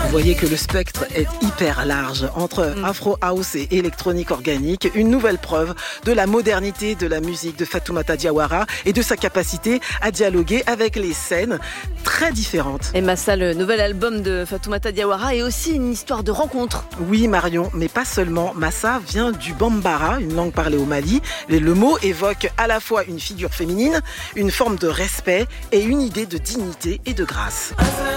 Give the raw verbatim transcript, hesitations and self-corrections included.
Vous voyez que le spectre est hyper large entre Mm. Afro House et électronique organique, une nouvelle preuve de la modernité de la musique de Fatoumata Diawara et de sa capacité à dialoguer avec les scènes très différentes. Et Massa, le nouvel album de Fatoumata Diawara est aussi une histoire de rencontre. Oui Marion, mais pas seulement. Massa vient du Bambara, une langue parlée au Mali. Et le mot évoque à la fois une figure féminine, une forme de respect et une idée de dignité et de grâce.